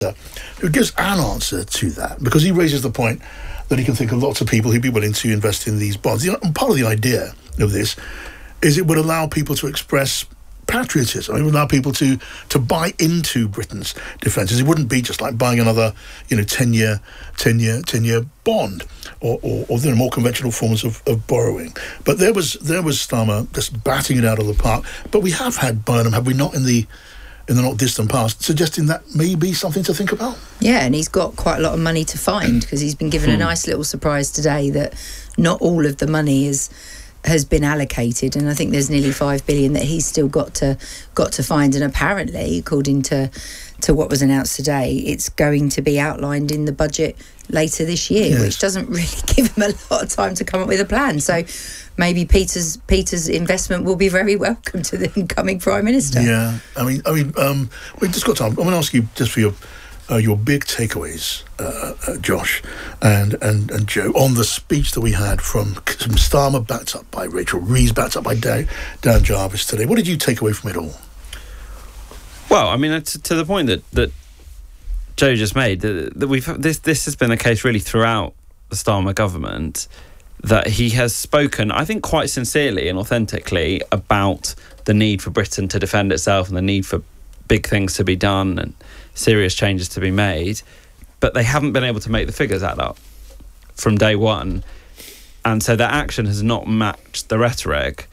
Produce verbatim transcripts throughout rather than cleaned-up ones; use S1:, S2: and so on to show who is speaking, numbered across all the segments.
S1: who gives an answer to that, because he raises the point that he can think of lots of people who'd be willing to invest in these bonds. And part of the idea of this is it would allow people to express patriotism. It would allow people to to buy into Britain's defences. It wouldn't be just like buying another, you know, ten-year, ten-year, ten-year bond, or, or, or there are more conventional forms of, of borrowing. But there was there was Starmer just batting it out of the park. But we have had Burnham, have we not, in the in the not distant past, suggesting that may be something to think about?
S2: Yeah, and he's got quite a lot of money to find, because he's been given hmm. a nice little surprise today that not all of the money is has been allocated, and I think there's nearly five billion that he's still got to got to find. And apparently, according to to what was announced today, it's going to be outlined in the budget later this year, yes. which doesn't really give him a lot of time to come up with a plan. So maybe Peter's Peter's investment will be very welcome to the incoming Prime Minister.
S1: Yeah, I mean, I mean, um, we've just got time. I'm going to ask you just for your uh, your big takeaways, uh, uh, Josh and, and and Joe, on the speech that we had from, from Starmer, backed up by Rachel Reeves, backed up by Dan, Dan Jarvis today. What did you take away from it all?
S3: Well, I mean, to, to the point that, that Joe just made, that, that we've this this has been the case really throughout the Starmer government, that he has spoken, I think, quite sincerely and authentically about the need for Britain to defend itself and the need for big things to be done and serious changes to be made, but they haven't been able to make the figures add up from day one, and so their action has not matched the rhetoric.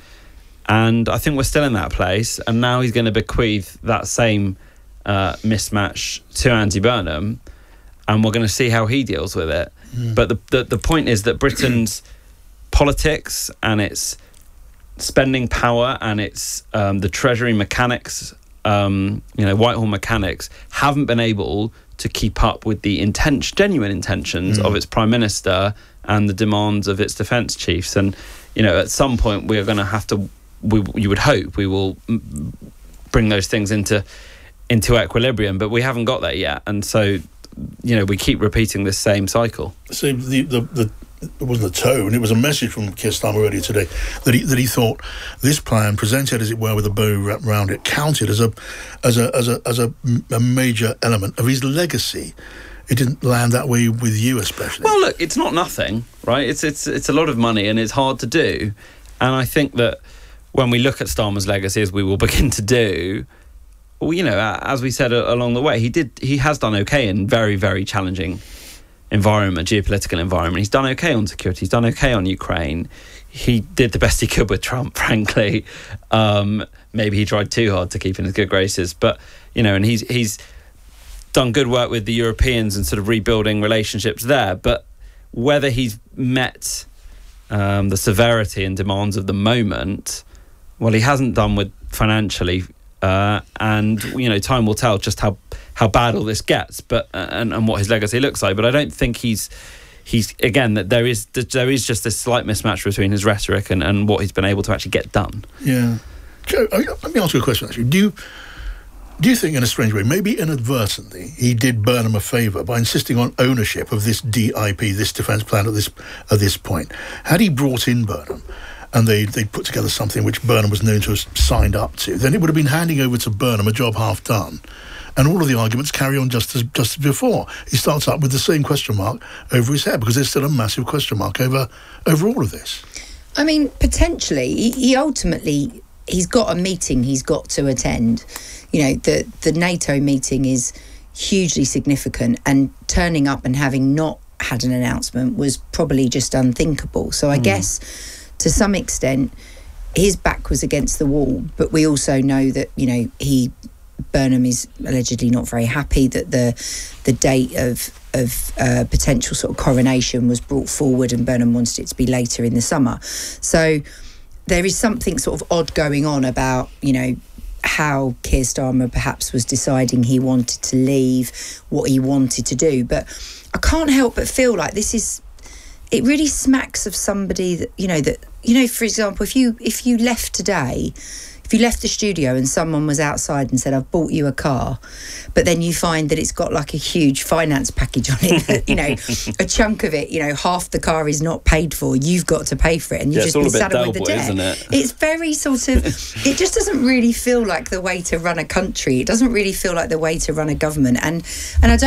S3: And I think we're still in that place, and now he's going to bequeath that same uh, mismatch to Andy Burnham, and we're going to see how he deals with it. Mm. But the, the the point is that Britain's politics and its spending power and its um, the Treasury mechanics, um, you know, Whitehall mechanics, haven't been able to keep up with the intention, genuine intentions mm. of its Prime Minister and the demands of its defence chiefs. And, you know, at some point we are going to have to, we, you would hope, we will m- bring those things into into equilibrium, but we haven't got there yet. And so, you know, we keep repeating this same cycle.
S1: So the the, the it wasn't a tone, it was a message from Keir Starmer earlier today that he that he thought this plan, presented as it were with a bow wrapped around it, counted as a as a as a as a, a major element of his legacy. It didn't land that way with you, especially.
S3: Well, look, it's not nothing, right? It's it's it's a lot of money and it's hard to do. And I think that when we look at Starmer's legacy, as we will begin to do, well, you know, as we said along the way, he did he has done okay in very, very challenging environment, geopolitical environment. He's done okay on security. He's done okay on Ukraine. He did the best he could with Trump, frankly. Um, maybe he tried too hard to keep in his good graces. But, you know, and he's he's done good work with the Europeans and sort of rebuilding relationships there. But whether he's met um, the severity and demands of the moment, well, he hasn't done with financially. Uh, and, you know, time will tell just how how bad all this gets, but uh, and, and what his legacy looks like. But I don't think he's he's again that there is there is just this slight mismatch between his rhetoric and, and what he's been able to actually get done.
S1: Yeah, Joe, let me ask you a question. Actually, do you do you think, in a strange way, maybe inadvertently, he did Burnham a favour by insisting on ownership of this D I P, this defence plan, at this at this point? Had he brought in Burnham, and they they put together something which Burnham was known to have signed up to, then it would have been handing over to Burnham a job half done. And all of the arguments carry on just as just as before. He starts up with the same question mark over his head, because there's still a massive question mark over over all of this.
S2: I mean, potentially, he, he ultimately, he's got a meeting he's got to attend. You know, the, the NATO meeting is hugely significant, and turning up and having not had an announcement was probably just unthinkable. So I mm. guess, to some extent, his back was against the wall. But we also know that, you know, he... Burnham is allegedly not very happy that the the date of of uh, potential sort of coronation was brought forward, and Burnham wanted it to be later in the summer. So there is something sort of odd going on about, you know, how Keir Starmer perhaps was deciding he wanted to leave, what he wanted to do. But I can't help but feel like this is, it really smacks of somebody that, you know, that, you know, for example, if you if you left today, if you left the studio and someone was outside and said, I've bought you a car, but then you find that it's got like a huge finance package on it, that, you know, a chunk of it, you know, half the car is not paid for, you've got to pay for it, and you've
S3: Yeah,
S2: just
S3: it's
S2: been
S3: all a bit
S2: saddled with the
S3: Del Boy,
S2: debt.
S3: isn't it?
S2: It's very sort of, it just doesn't really feel like the way to run a country. It doesn't really feel like the way to run a government. And, and I don't